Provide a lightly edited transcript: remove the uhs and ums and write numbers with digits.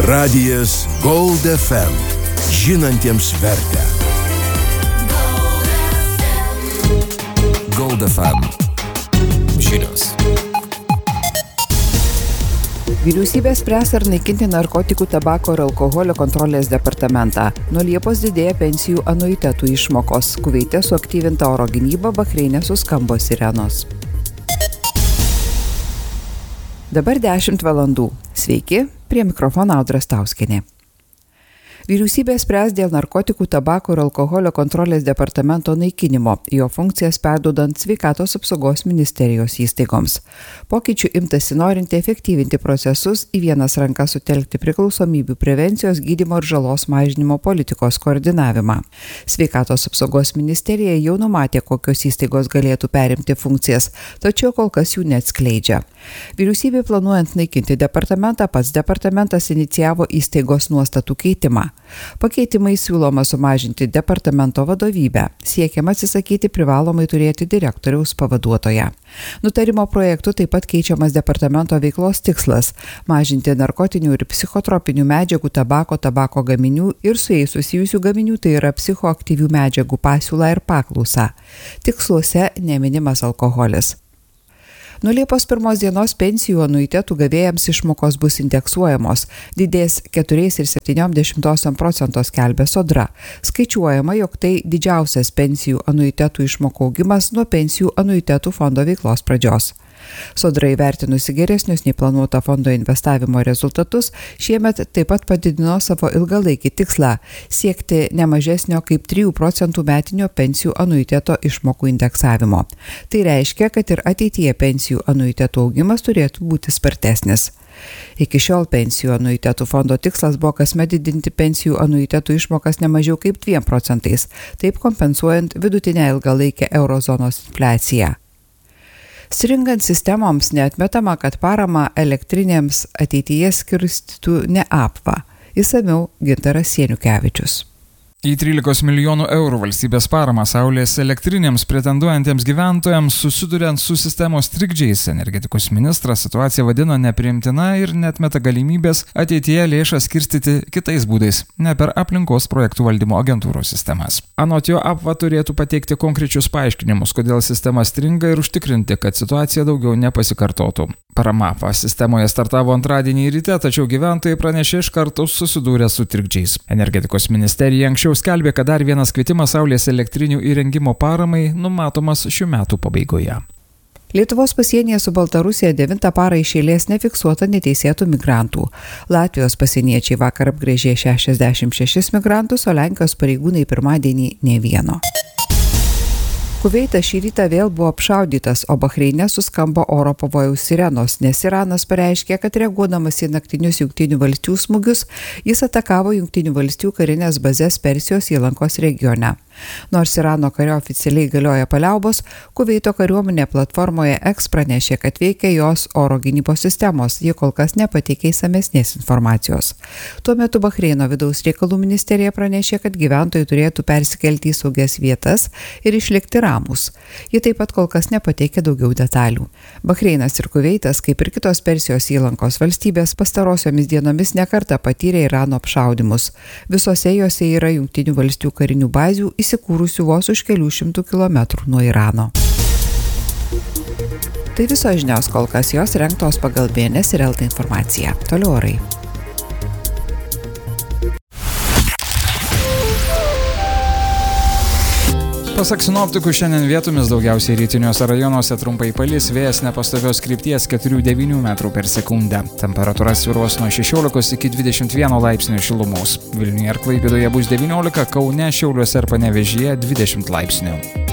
Radijas Gold FM. Žinantiems vertę. Gold FM. Žinios. Vyriausybė spręs ar naikinti narkotikų, tabako ir alkoholio kontrolės departamentą. Nuo Liepos didėja pensijų anuitetų išmokos. Kuveite suaktyvinta oro gynyba, Bahreine suskambo sirenos. Dabar 10 valandų. Sveiki, prie mikrofono Audra Stauskienė. Vyriausybė spręs dėl narkotikų, tabako ir alkoholio kontrolės departamento naikinimo, jo funkcijas perduodant Sveikatos apsaugos ministerijos įstaigoms. Pokyčių imtasi norint efektyvinti procesus, į vienas rankas sutelkti priklausomybių prevencijos, gydymo ir žalos mažinimo politikos koordinavimą. Sveikatos apsaugos ministerija jau numatė, kokios įstaigos galėtų perimti funkcijas, tačiau kol kas jų neatskleidžia. Vyriausybė planuojant naikinti departamentą, pats departamentas inicijavo įstaigos nuostatų keitimą. Pakeitimai siūloma sumažinti departamento vadovybę, siekiama atsisakyti privalomai turėti direktoriaus pavaduotoją. Nutarimo projektu taip pat keičiamas departamento veiklos tikslas – mažinti narkotinių ir psichotropinių medžiagų, tabako gaminių ir su jais susijusių gaminių, tai yra psichoaktyvių medžiagų pasiūlą ir paklausą. Tiksluose neminimas alkoholis. Nuo Liepos 1 dienos pensijų anuitetų gavėjams išmokos bus indeksuojamos, didės 4,7% skelbia Sodra. Skaičiuojama, jog tai didžiausias pensijų anuitetų išmokų augimas nuo pensijų anuitetų fondo veiklos pradžios. Sodra įvertinusi geresnius nei planuota fondo investavimo rezultatus, šiemet taip pat padidino savo ilgalaikį tikslą – siekti ne mažesnio kaip 3% metinio pensijų anuiteto išmokų indeksavimo. Tai reiškia, kad ir ateityje pensijų anuitetų augimas turėtų būti spartesnis. Iki šiol pensijų anuitetų fondo tikslas buvo kasmet didinti pensijų anuitetų išmokas ne mažiau kaip 2%, taip kompensuojant vidutinę ilgalaikę eurozonos infliaciją. Stringant sistemoms neatmetama, kad parama elektrinėms ateityje skirstytų ne apva. Išsamiau Gintaras Sieniukevičius. Į 13 milijonų eurų valstybės paramą saulės elektrinėms pretenduojantiems gyventojams susiduriant su sistemos trikdžiais, energetikos ministras situaciją vadina nepriimtina ir neatmeta galimybės ateityje lėšas skirstyti kitais būdais, ne per aplinkos projektų valdymo agentūros sistemas. Anot jo, apva turėtų pateikti konkrečius paaiškinimus, kodėl sistema stringa ir užtikrinti, kad situacija daugiau nepasikartotų. Parama apva sistemoje startavo antradienį ryte, tačiau gyventojai pranešė iš karto susidūrę su trikdžiais. Energetikos ministerija anksčiau skelbė, kad dar vienas kvietimas saulės elektrinių įrengimo paramai numatomas šių metų pabaigoje. Lietuvos pasienyje su Baltarusija 9 parą iš eilės nefiksuota neteisėtų migrantų. Latvijos pasieniečiai vakar apgręžė 66 migrantus, o Lenkijos pareigūnai pirmadienį ne vieno. Kuveitas šį rytą vėl buvo apšaudytas, o Bahreine suskambo oro pavojaus sirenos, nes Iranas pareiškė, kad reaguodamas į naktinius Jungtinių valstijų smūgius, jis atakavo Jungtinių valstijų karinės bazės Persijos įlankos regione. Nors Irano kare oficialiai galioja paliaubos, Kuveito kariuomenė platformoje X pranešė, kad veikia jos oro gynybos sistemos, jie kol kas nepateikė išsamesnės informacijos. Tuo metu Bahreino vidaus reikalų ministerija pranešė, kad gyventojai turėtų persikelti į saugias vietas ir išlikti ramūs. Ji taip pat kol kas nepateikė daugiau detalių. Bahreinas ir Kuveitas, kaip ir kitos Persijos įlankos valstybės, pastarosiomis dienomis nekartą patyrė Irano apšaudymus. Visose jose yra Jungtinių valstijų karinių bazių įsikūrusių vos už kelių šimtų kilometrų nuo Irano. Tai visos žinios kol kas, jos rengtos pagal BNS ir LT informaciją. Toliau orai. Pasak sinoptikų, šiandien vietomis daugiausiai rytiniuose rajonuose trumpai palis, vėjas nepastovios krypties 4–9 metrų per sekundę. Temperatūra svyruos nuo 16 iki 21 laipsnių šilumos. Vilniuje ir Klaipėdoje bus 19, Kaune, Šiauliuose ir Panevėžyje 20 laipsnių.